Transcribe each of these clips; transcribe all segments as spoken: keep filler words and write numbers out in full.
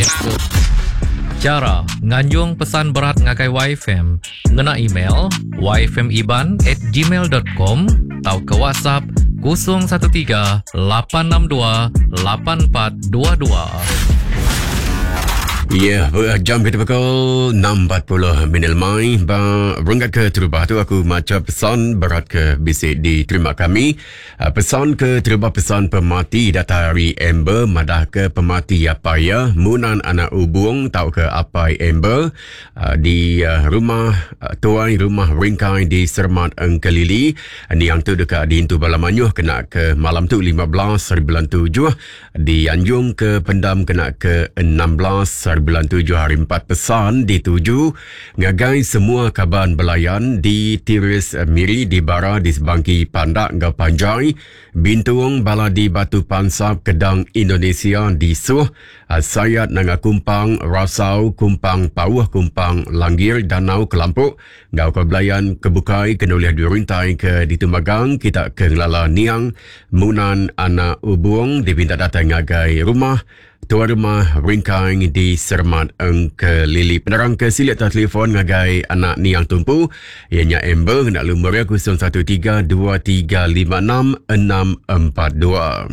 Facebook. Cara nganjung pesan berat ngakai Y F M ngena email y f m iban at gmail dot com atau ke WhatsApp kosong satu tiga lapan enam dua lapan empat dua dua. Ya, yeah, jam kita pukul enam empat puluh minit mai. Ba berangkat ke terubah tu aku macam pesan berat ke bisik di terima kami. Uh, pesan ke terubah pesan pemati data hari Amber madah ke pemati apa ya munan anak ubung tau ke apa Amber uh, di uh, rumah uh, tuai rumah ringkai di Sermat Engkelili. Ni yang tu dekat di Intu Balamanyuh kena ke malam tu lima belas hari bulan tujuh, di Anjung ke Pendam kena ke enam belas hari bulan tujuh hari empat. Pesan dituju ngagai semua kaban belayan di Tiris Miri di Bara di Sebangki Pandak ngau Panjai Bintuang Bala di Batu Pansap Kedang Indonesia di Suh Sayat Nanga Kumpang Rasau Kumpang Pauh Kumpang Langgir Danau Kelampuk ngau ke belayan kebukai kenuliah dirintai ke ditumagang kita ke ngelala niang munan anak ubung dipinta datang ngagai rumah tuan rumah ringkai di Sermat Engkelili. Penerang ke silik telefon ngagai anak ni yang tumpu ianya Amber nak lumur kosong satu tiga dua tiga lima enam enam empat dua.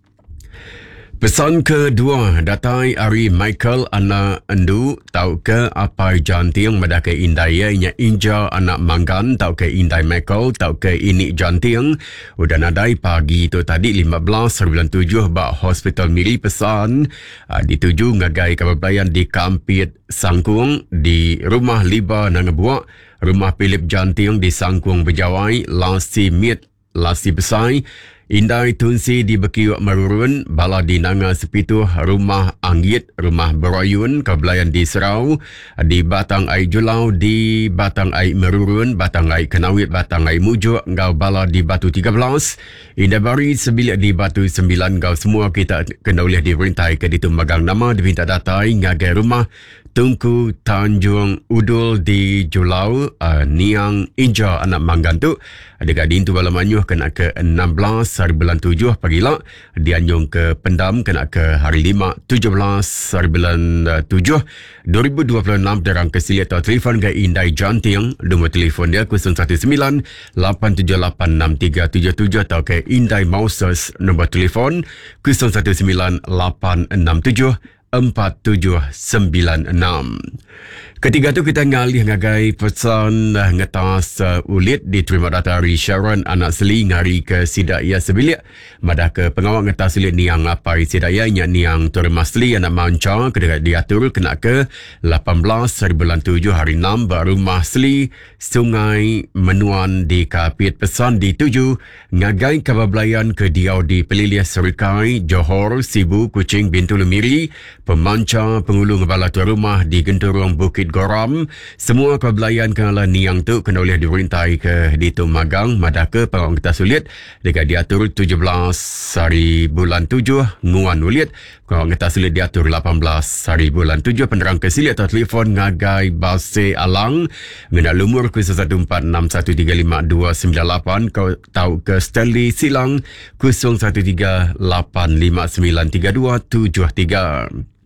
Pesan kedua datai Ari Michael anak endu tau ke apa janting madah ke indai ianya Inja anak Manggan tau ke indai Michael tau ke ini janting udah nadai pagi tu tadi lima belas hari bulan tujuh bak hospital Miri. Pesan uh, dituju ngagai kabablayan di Kampit Sangkung di rumah Liba Nangebuak rumah Philip janting di Sangkung Bejawai Lasi Mit Lasi Besai Indai Tunsi di Bekiwak Marurun, Bala di Nanga Sepituh, Rumah Anggit, Rumah Berayun, Kebelayan di Serau, di Batang Air Julau, di Batang Air Marurun, Batang Air Kenawit, Batang Air Mujuk, Ngau Bala di Batu tiga belas, Indah Bari Sebilik di Batu sembilan, Ngau semua kita kena boleh diperintai ke ditu magang nama, dipinta datai, ngagai rumah, Tungku Tanjung Udul di Julau, uh, Niang Inja anak Manggan tu, dekat di Intu Balamanyuh kena ke enam belas hari bulan tujuh pagi lah. Di Anjung ke Pendam kena ke hari lima tujuh belas hari bulan tujuh dua ribu dua puluh enam. Derang ke silia atau telefon ke Indai Janting. Nombor telefon dia kosong satu sembilan lapan tujuh lapan enam tiga tujuh tujuh atau ke Indai Mauses nombor telefon kosong satu sembilan lapan enam tujuh empat tujuh sembilan enam. Ketiga tu kita ngalih ngagai pesan uh, ngetas uh, ulit diterima data dari Sharon anak seli ngari ke Sidaya Sebilik madah ke pengawal ngetas ulit ni yang apa Sidaya nya ni yang Tuan Masli anak Manca kedekat diatur kena ke lapan belas hari bulan tujuh hari enam baru Masli Sungai Menuan di Kapit. Pesan dituju ngagai kabablayan ke Diau di Peliliah Serikai Johor Sibu Kuching Bintulu Miri pemanca pengulu ngabala tuan rumah di Genturong Bukit Goram. Semua kebelayan kena niang tu kena boleh dirintai ke ditu magang madah ke pengawang kita sulit dekat diatur tujuh belas hari bulan tujuh nguan ulit pengawang kita sulit diatur lapan belas hari bulan tujuh. Penerang ke silit atau telefon ngagai Base Alang ngena lumur kosong satu empat enam satu tiga lima dua sembilan lapan kau tahu ke Stanley Silang kosong satu tiga lapan lima sembilan tiga dua tujuh tiga.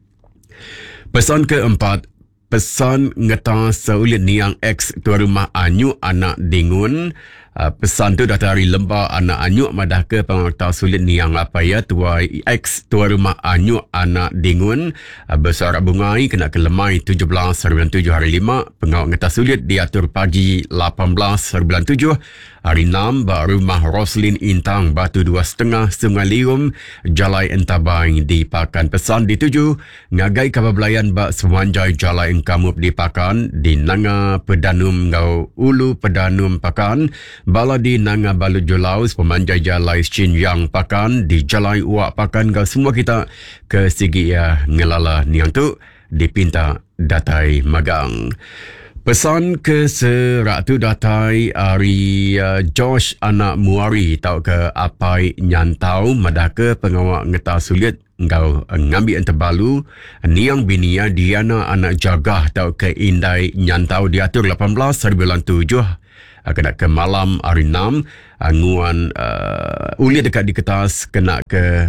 Pesan keempat, pesan ngetas seulit niang ex tuan rumah Anyu anak Dingun. Uh, pesan tu data hari lembah anak Anyuk madah ke pengertas sulit niang apa ya tua ex tuan rumah Anyuk anak Dingun uh, besar bungai kena ke lemai tujuh belas hari bulan tujuh hari lima pengawal ngetas sulit diatur pagi lapan belas hari bulan tujuh hari enam baru rumah Roslin Intang Batu dua setengah Sungai Lium Jalai Entabang di Pakan. Pesan dituju ngagai kabablayan bak semanjai Jalai Engkamup di Pakan di Nanga Pedanum Ngau Ulu Pedanum Pakan Bala di Nanga Balut Julau pemanjai Jalai Chinyang Pakan di Jalai Uak Pakan. Kau semua kita ke sigi ya ngelala niang tu dipinta datai magang. Pesan ke serak tu datai Ari uh, Josh anak Muari tau ke apai nyantau madah ke pengawak ngetah sulit engkau ngambil enterbalu niang binia Diana anak Jagah tau ke Indai nyantau diatur lapan belas hari bulan tujuh kena ke malam hari enam nguan uh, ulit dekat di kertas kena ke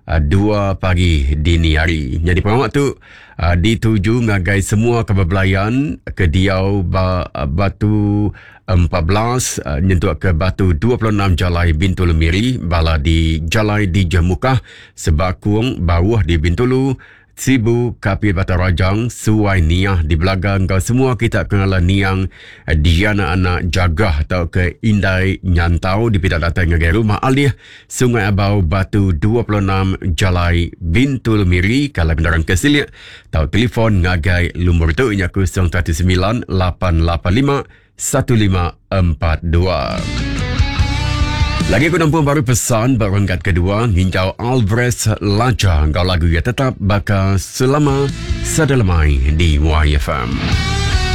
uh, dua pagi dini hari. Jadi perawak tu uh, dituju ngagai semua kebablayan ke Diau ba, uh, Batu empat belas uh, nyentuh ke Batu dua puluh enam Jalai Bintulu Miri, bala di Jalai di Jemukah, Sebakung bawah di Bintulu, Sibu, Kapil Batu Rajang, Suai Niah di belakang. Kau semua kita kenal Niang, Diana anak Jagah atau ke Indai Nyantau di pita datang ngagai rumah Alih, Sungai Abau Batu dua puluh enam Jalai Bintul Miri. Kalau bendaran kesilik, tau telefon ngagai lumur tu inya kosong satu sembilan lapan lapan lima satu lima empat dua. Lagi aku nampak baru pesan berangkat kedua Hinjau Alvarez Laja. Kau lagu ya tetap bakal selama sedalamai di Y F M.